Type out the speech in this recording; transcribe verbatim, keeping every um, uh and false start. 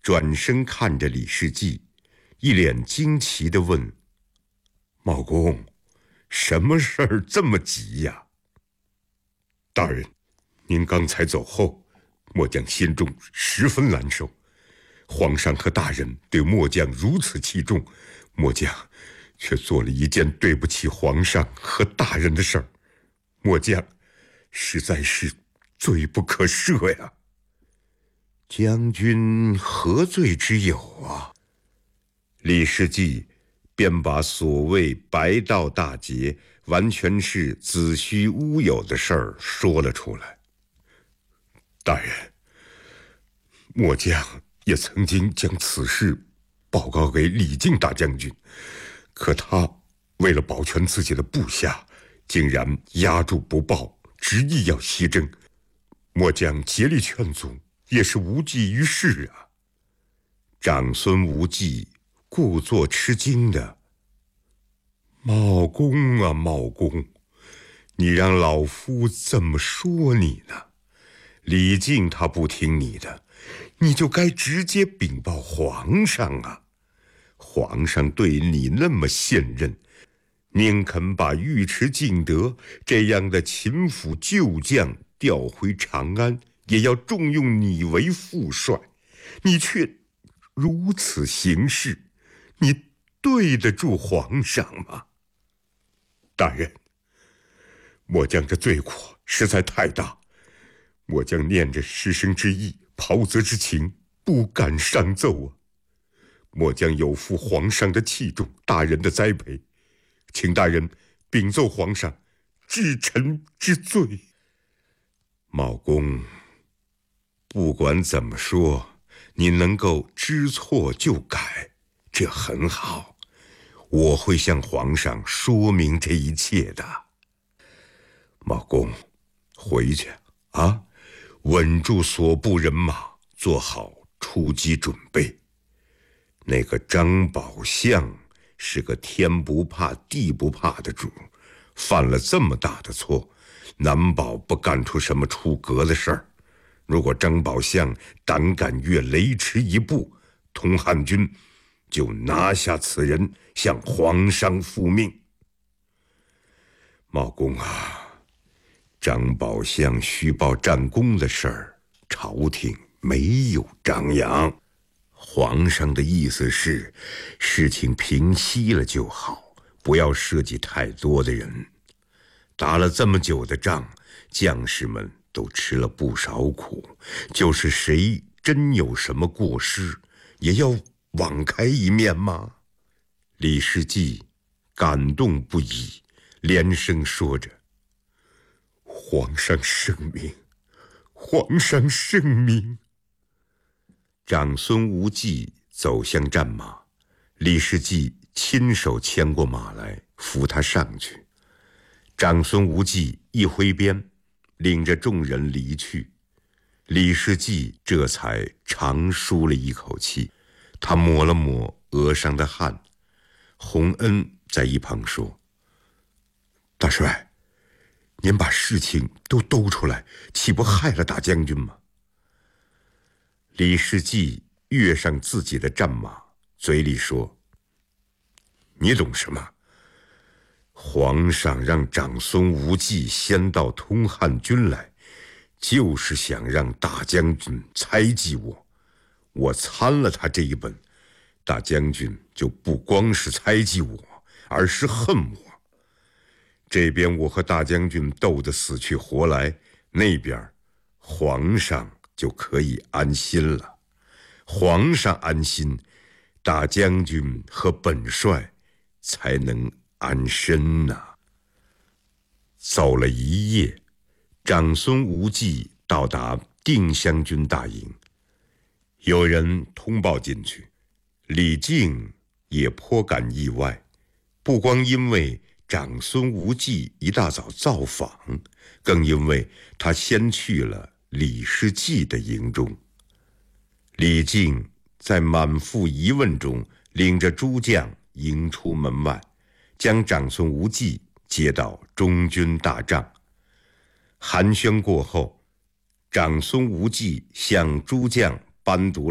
转身看着李世济，一脸惊奇地问：茂公，什么事儿这么急呀？大人，您刚才走后，末将心中十分难受。皇上和大人对末将如此器重，末将却做了一件对不起皇上和大人的事儿，末将实在是罪不可赦呀。将军何罪之有啊？李世济便把所谓白道大捷完全是子虚乌有的事儿说了出来。大人，末将也曾经将此事报告给李靖大将军，可他为了保全自己的部下，竟然压住不报，执意要西征。末将竭力劝阻，也是无济于事啊。长孙无忌故作吃惊的：茂公啊茂公，你让老夫怎么说你呢？李靖他不听你的，你就该直接禀报皇上啊！皇上对你那么信任，宁肯把尉迟敬德这样的秦府旧将调回长安，也要重用你为副帅，你却如此行事，你对得住皇上吗？大人，末将这罪过实在太大，末将念着师生之义，袍泽之情，不敢上奏啊。末将有负皇上的器重，大人的栽培，请大人禀奏皇上，治臣之罪。茂公，不管怎么说，你能够知错就改，这很好，我会向皇上说明这一切的。茂公，回去啊，稳住所部人马，做好出击准备。那个张宝相是个天不怕地不怕的主，犯了这么大的错，难保不干出什么出格的事儿。如果张宝相胆敢越雷池一步，通汉军就拿下此人，向皇上复命。茂公啊，张宝相虚报战功的事儿，朝廷没有张扬。皇上的意思是，事情平息了就好，不要涉及太多的人。打了这么久的仗，将士们都吃了不少苦，就是谁真有什么过失，也要网开一面吗？李世济感动不已，连声说着：皇上圣明，皇上圣明。长孙无忌走向战马，李世济亲手牵过马来，扶他上去。长孙无忌一挥鞭，领着众人离去。李世济这才长舒了一口气，他抹了抹额上的汗。洪恩在一旁说：大帅，您把事情都兜出来，岂不害了大将军吗？李世济跃上自己的战马，嘴里说：你懂什么？皇上让长孙无忌先到通汉军来，就是想让大将军猜忌我。我参了他这一本，大将军就不光是猜忌我，而是恨我。这边我和大将军斗得死去活来，那边皇上就可以安心了。皇上安心，大将军和本帅才能安身呐、啊。走了一夜，长孙无忌到达定襄军大营，有人通报进去，李靖也颇感意外，不光因为长孙无忌一大早造访，更因为他先去了李世济的营中。李靖在满腹疑问中，领着诸将迎出门外，将长孙无忌接到中军大帐。寒暄过后，长孙无忌向诸将颁读